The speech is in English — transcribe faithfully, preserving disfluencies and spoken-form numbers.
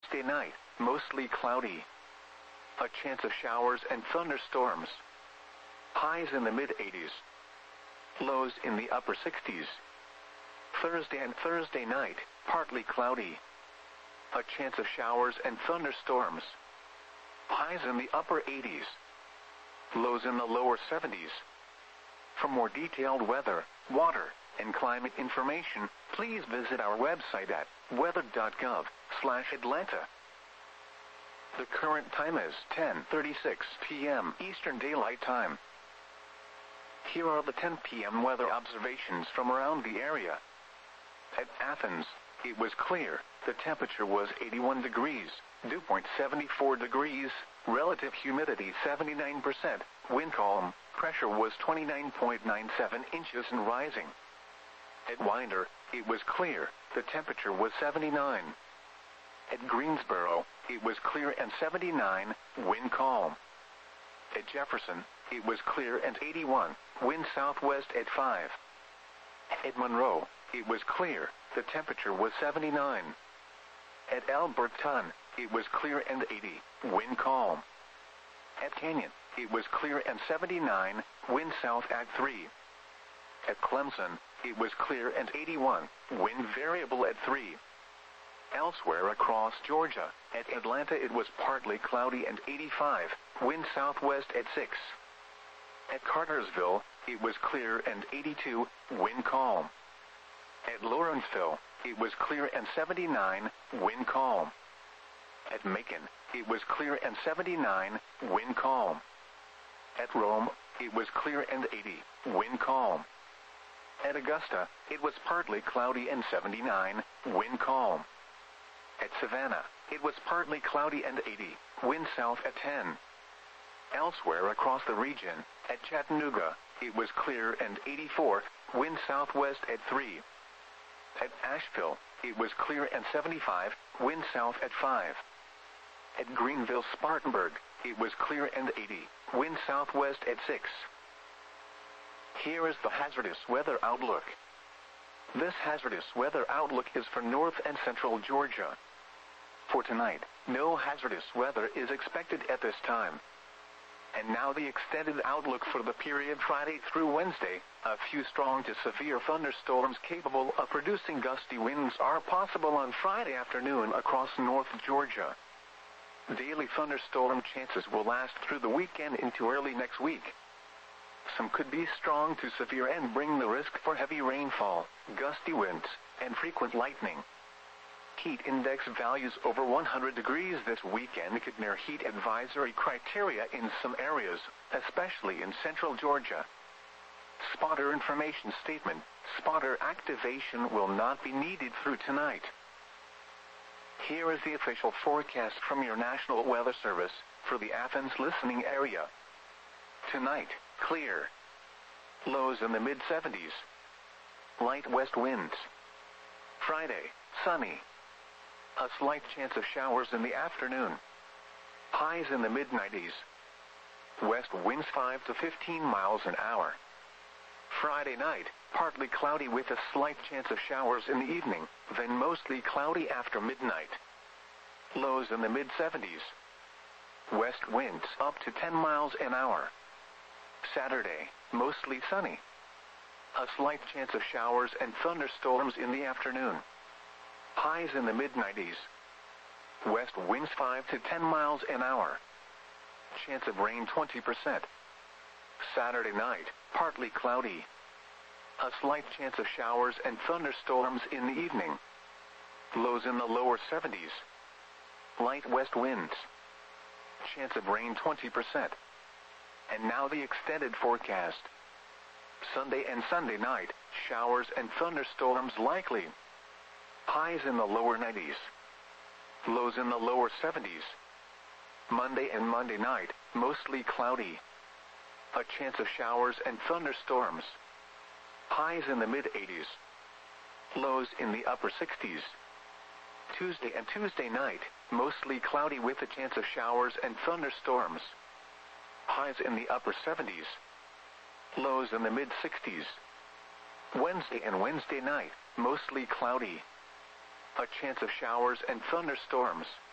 Thursday night, mostly cloudy. A chance of showers and thunderstorms. Highs in the mid eighties. Lows in the upper sixties. Thursday and Thursday night, partly cloudy. A chance of showers and thunderstorms. Highs in the upper eighties. Lows in the lower seventies. For more detailed weather, water, and climate information, please visit our website at weather dot gov slash Atlanta. The current time is ten thirty-six p m Eastern Daylight Time. Here are the ten p m weather observations from around the area. At Athens, it was clear. The temperature was eighty-one degrees, dew point seventy-four degrees, relative humidity seventy-nine percent, wind calm, pressure was twenty-nine point nine seven inches and rising. At Winder, it was clear. The temperature was seventy-nine. At Greensboro, it was clear and seventy-nine, wind calm. At Jefferson, it was clear and eighty-one, wind southwest at five. At Monroe, it was clear. The temperature was seventy-nine. At Alberton, it was clear and eighty, wind calm. At Canyon, it was clear and seventy-nine, wind south at three. At Clemson, it was clear and eighty-one, wind variable at three. Elsewhere across Georgia, at Atlanta it was partly cloudy and eighty-five, wind southwest at six. At Cartersville, it was clear and eighty-two, wind calm. At Lawrenceville, it was clear and seventy-nine, wind calm. At Macon, it was clear and seventy-nine, wind calm. At Rome, it was clear and eighty, wind calm. At Augusta, it was partly cloudy and seventy-nine, wind calm. At Savannah, it was partly cloudy and eighty, wind south at ten. Elsewhere across the region, at Chattanooga, it was clear and eighty-four, wind southwest at three. At Asheville, it was clear and seventy-five, wind south at five. At Greenville-Spartanburg, it was clear and eighty, wind southwest at six. Here is the hazardous weather outlook. This hazardous weather outlook is for north and central Georgia. For tonight, no hazardous weather is expected at this time. And now the extended outlook for the period Friday through Wednesday. A few strong to severe thunderstorms capable of producing gusty winds are possible on Friday afternoon across North Georgia. Daily thunderstorm chances will last through the weekend into early next week. Some could be strong to severe and bring the risk for heavy rainfall, gusty winds, and frequent lightning. Heat index values over one hundred degrees this weekend could near heat advisory criteria in some areas, especially in central Georgia. Spotter information statement: spotter activation will not be needed through tonight. Here is the official forecast from your National Weather Service for the Athens listening area. Tonight, clear. Lows in the mid seventies. Light west winds. Friday, sunny. A slight chance of showers in the afternoon. Highs in the mid nineties. West winds five to fifteen miles an hour. Friday night, partly cloudy with a slight chance of showers in the evening, then mostly cloudy after midnight. Lows in the mid seventies. West winds up to ten miles an hour. Saturday, mostly sunny. A slight chance of showers and thunderstorms in the afternoon. Highs in the mid nineties. West winds five to ten miles an hour. Chance of rain twenty percent. Saturday night, partly cloudy. A slight chance of showers and thunderstorms in the evening. Lows in the lower seventies. Light west winds. Chance of rain twenty percent. And now the extended forecast. Sunday and Sunday night, showers and thunderstorms likely. Highs in the lower nineties. Lows in the lower seventies. Monday and Monday night, mostly cloudy. A chance of showers and thunderstorms. Highs in the mid eighties. Lows in the upper sixties. Tuesday and Tuesday night, mostly cloudy with a chance of showers and thunderstorms. Highs in the upper seventies. Lows in the mid sixties. Wednesday and Wednesday night, mostly cloudy. A chance of showers and thunderstorms.